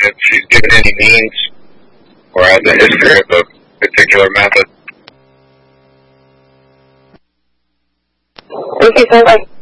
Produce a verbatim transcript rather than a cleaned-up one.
if she's given any means or has a history of a particular method. Thank you so much.